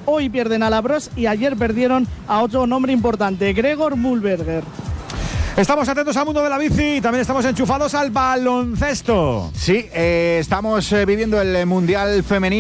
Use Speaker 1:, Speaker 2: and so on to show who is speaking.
Speaker 1: Hoy pierden a Labros y ayer perdieron a otro nombre importante, Gregor Mühlberger.
Speaker 2: Estamos atentos al mundo de la bici y también estamos enchufados al baloncesto.
Speaker 3: Sí, estamos viviendo el Mundial Femenino.